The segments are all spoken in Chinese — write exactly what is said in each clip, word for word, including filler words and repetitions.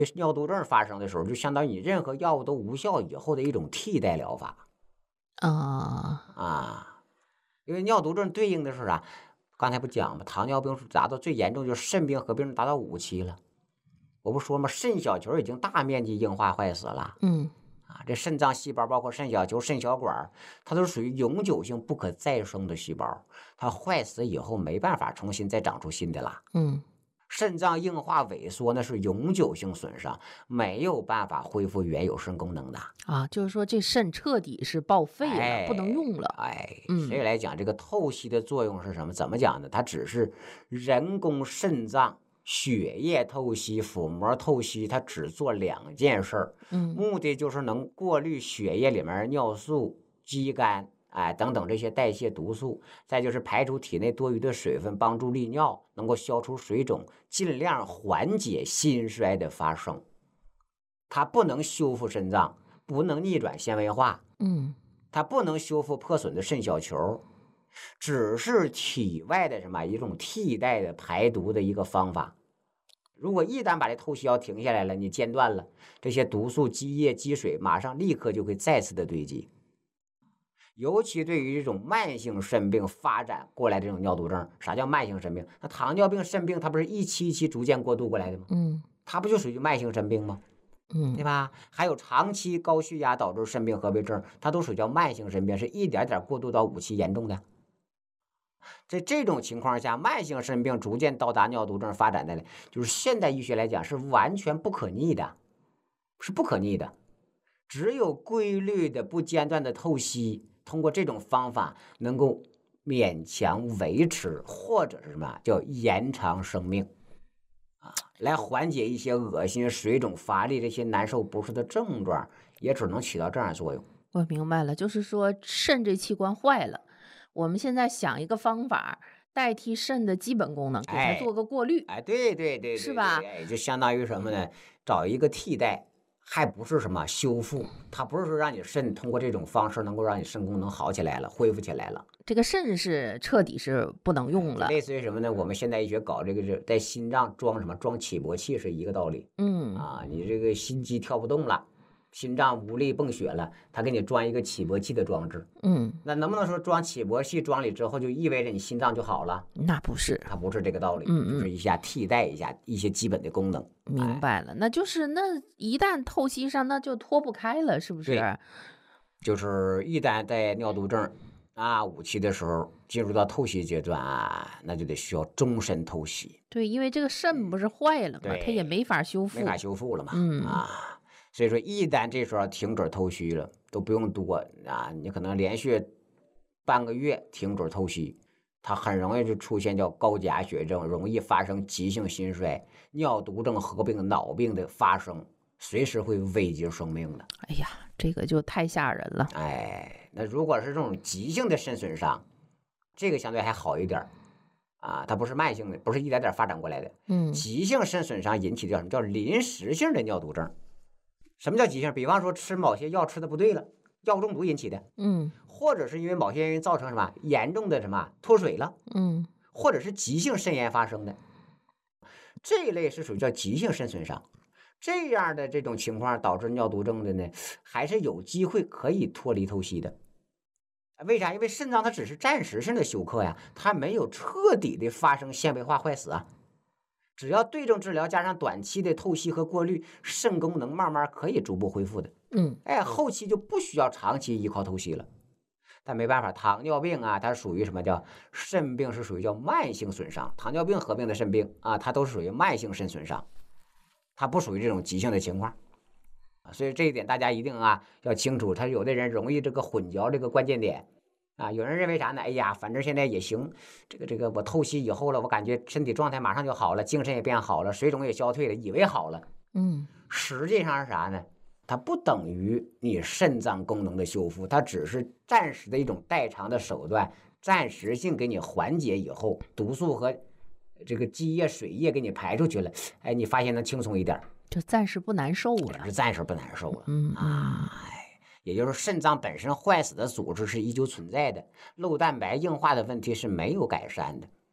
尿毒症发生的时候，就相当于你任何药物都无效以后的一种替代疗法啊， 啊。因为尿毒症对应的是啥？刚才不讲吗？糖尿病是达到最严重，就是肾病合并症达到五期了。我不说吗？肾小球已经大面积硬化坏死了。 嗯啊，这肾脏细胞包括肾小球、肾小管，它都是属于永久性不可再生的细胞，它坏死以后没办法重新再长出新的啦。 嗯肾脏硬化萎缩那是永久性损伤，没有办法恢复原有肾功能的。 啊，就是说这肾彻底是报废了，不能哎用了。 哎，所嗯以来讲，这个透析的作用是什么？怎么讲呢？它只是人工肾脏血液透析、腹膜透析，它只做两件事儿， 嗯目的就是能过滤血液里面尿素、肌酐。哎，等等这些代谢毒素，再就是排除体内多余的水分，帮助利尿，能够消除水肿，尽量缓解心衰的发生。它不能修复肾脏，不能逆转纤维化， 嗯它不能修复破损的肾小球，只是体外的什么一种替代的排毒的一个方法。如果一旦把这透析药停下来了，你间断了，这些毒素积液积水，马上立刻就会再次的堆积。尤其对于这种慢性肾病发展过来这种尿毒症，啥叫慢性肾病？那糖尿病、肾病，它不是一期一期逐渐过渡过来的吗？ 嗯它不就属于慢性肾病吗？对嗯吧？还有长期高血压导致肾病合并症，它都属于叫慢性肾病，是一点点过渡到五期严重的。在这种情况下，慢性肾病逐渐到达尿毒症发展的，就是现代医学来讲是完全不可逆的，是不可逆的。只有规律的、不间断的透析，通过这种方法能够勉强维持，或者是什么叫延长生命。来缓解一些恶心、水肿、乏力这些难受不适的症状，也只能起到这样作用。 我明白了，就是说肾这器官坏了，我们现在想一个方法代替肾的基本功能，给它做哎个过滤， 哎，对对对对对， 是吧？ 哎，就相当于什么呢？找一个替代，还不是什么修复，它不是说让你肾通过这种方式能够让你肾功能好起来了、恢复起来了。 这个肾是彻底是不能用了。 类似于什么呢？我们现代医学搞这个是在心脏装什么装起搏器是一个道理嗯啊。你这个心肌跳不动了，心脏无力泵血了，他给你装一个起搏器的装置。 嗯， 那能不能说装起搏器装里之后就意味着你心脏就好了？ 那不是。 它不是这个道理， 嗯嗯就是一下替代一下一些基本的功能。 明白了，那就是那一旦透析上，那就脱不开了，是不是？ 对就是一旦在尿毒症啊五期的时候进入到透析阶段啊，那就得需要终身透析， 对，因为这个肾不是坏了嘛， 对它也没法修复。 没法修复了嘛。 嗯啊，所以说一旦这时候停止透析了，都不用多啊，你可能连续半个月停止透析，它很容易就出现叫高钾血症，容易发生急性心衰、尿毒症合并脑病的发生，随时会危及生命的。 哎呀，这个就太吓人了。 哎，那如果是这种急性的肾损伤，这个相对还好一点儿啊，它不是慢性的，不是一点点发展过来的。 嗯急性肾损伤引起的叫什么叫临时性的尿毒症？什么叫急性？比方说吃某些药吃的不对了，药物中毒引起的， 嗯或者是因为某些原因造成什么严重的什么脱水了， 嗯或者是急性肾炎发生的，这一类是属于叫急性肾损伤。这样的这种情况导致尿毒症的呢，还是有机会可以脱离透析的。为啥？因为肾脏它只是暂时性的休克呀，它没有彻底的发生纤维化坏死啊。只要对症治疗加上短期的透析和过滤，肾功能慢慢可以逐步恢复的。 嗯哎，后期就不需要长期依靠透析了。但没办法，糖尿病啊，它属于什么叫肾病？是属于叫慢性损伤。糖尿病合并的肾病啊，它都是属于慢性肾损伤，它不属于这种急性的情况。所以这一点大家一定啊要清楚。他有的人容易这个混淆这个关键点啊，有人认为啥呢？哎呀，反正现在也行，这个这个我透析以后了，我感觉身体状态马上就好了，精神也变好了，水肿也消退了，以为好了， 嗯实际上是啥呢？它不等于你肾脏功能的修复，它只是暂时的一种代偿的手段，暂时性给你缓解以后，毒素和这个积液、水液给你排出去了，哎，你发现能轻松一点， 就暂时不难受了。 是暂时不难受了。 嗯嗯啊，也就是肾脏本身坏死的组织是依旧存在的，漏蛋白硬化的问题是没有改善的。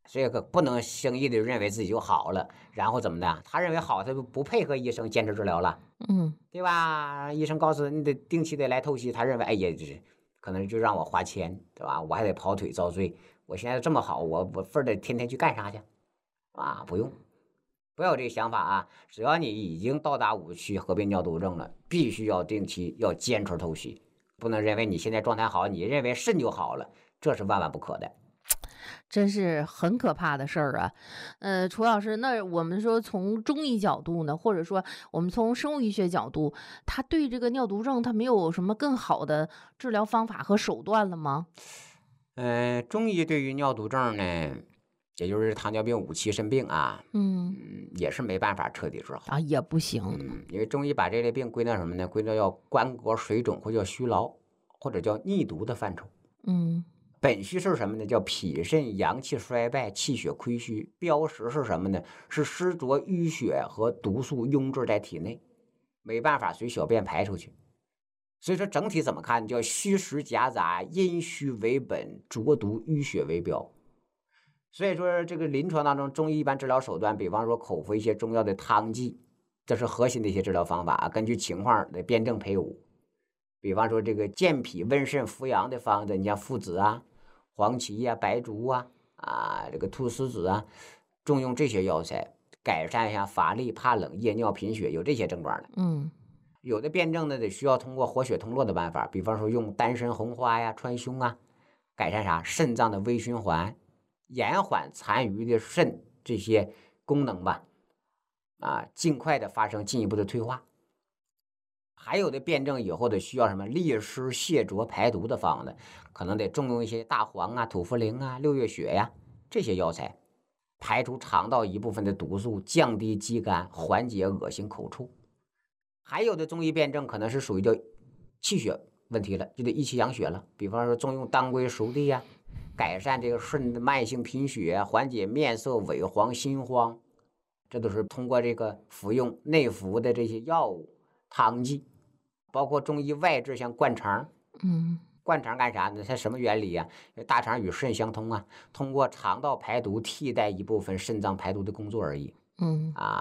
所以可不能轻易的认为自己就好了，然后怎么的？他认为好，他就不配合医生坚持治疗了， 嗯对吧？医生告诉你得定期的来透析，他认为哎呀，就是可能就让我花钱，对吧？我还得跑腿遭罪，我现在这么好，我我非得天天去干啥去？啊，不用，不要有这个想法啊！只要你已经到达五期合并尿毒症了，必须要定期要坚持透析，不能认为你现在状态好，你认为肾就好了，这是万万不可的。 真是很可怕的事儿啊。呃，楚老师，那我们说从中医角度呢，或者说我们从生物医学角度，他对这个尿毒症，他没有什么更好的治疗方法和手段了吗？ 呃，中医对于尿毒症呢，也就是糖尿病五期肾病啊， 嗯嗯，也是没办法彻底治好。 啊，也不行。 嗯，因为中医把这类病归到什么呢？归到要关节水肿或叫虚劳，或者叫逆毒的范畴。 嗯本虚是什么呢？叫脾肾阳气衰败，气血亏虚。标识是什么呢？是湿浊淤血和毒素壅滞在体内，没办法随小便排出去。所以说整体怎么看？叫虚实夹杂，阴虚为本，浊毒淤血为标。所以说这个临床当中，中医一般治疗手段，比方说口服一些中药的汤剂，这是核心的一些治疗方法，根据情况的辩证配伍。比方说这个健脾温肾扶阳的方子，你像附子啊、黄芪呀、白术啊、啊这个菟丝子啊，重用这些药材，改善一下乏力、怕冷、夜尿、贫血，有这些症状的。 嗯有的辩证呢，得需要通过活血通络的办法，比方说用丹参红花呀、川芎啊，改善啥肾脏的微循环，延缓残余的肾这些功能吧，啊，尽快的发生进一步的退化。还有的辩证以后得需要什么利湿泻浊排毒的方子，可能得重用一些大黄啊、土茯苓啊、六月雪呀、这些药材，排除肠道一部分的毒素，降低肌酐，缓解恶心口臭。还有的中医辩证可能是属于叫气血问题了，就得益气养血了。比方说重用当归熟地呀、改善这个肾的慢性贫血，缓解面色萎黄、心慌，这都是通过这个服用内服的这些药物、汤剂，包括中医外治，像灌肠。 嗯灌肠干啥呢？它什么原理呀、啊？大肠与肾相通啊，通过肠道排毒替代一部分肾脏排毒的工作而已。 嗯啊。